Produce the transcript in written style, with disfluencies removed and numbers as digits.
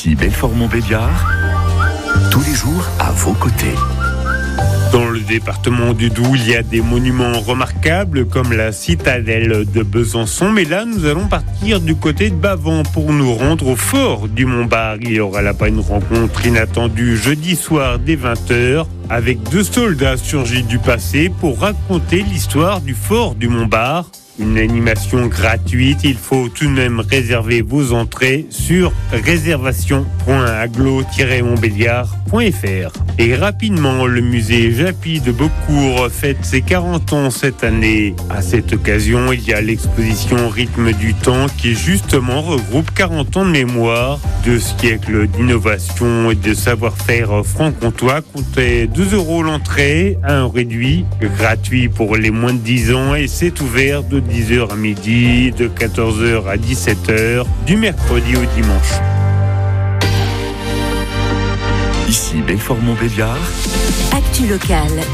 Ici Belfort-Montbéliard, tous les jours à vos côtés. Dans le département du Doubs, il y a des monuments remarquables comme la citadelle de Besançon. Mais là, nous allons partir du côté de Bavent pour nous rendre au fort du Montbard. Il y aura là-bas une rencontre inattendue jeudi soir dès 20h avec 2 soldats surgis du passé pour raconter l'histoire du fort du Montbard. Une animation gratuite, il faut tout de même réserver vos entrées sur réservation.aglo-montbéliard.fr. Et rapidement, le musée Japy de Beaucourt fête ses 40 ans cette année. À cette occasion, il y a l'exposition Rythme du temps qui justement regroupe 40 ans de mémoire, 2 siècles d'innovation et de savoir-faire franc-comtois. Comptez 2 € l'entrée, à un réduit, gratuit pour les moins de 10 ans et c'est ouvert de 10h à midi, de 14h à 17h, du mercredi au dimanche. Ici Belfort-Montbéliard. Actu locale